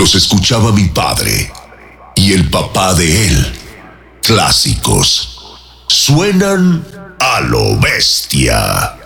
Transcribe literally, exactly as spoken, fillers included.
Los escuchaba mi padre y el papá de él. Clásicos. Suenan a lo bestia.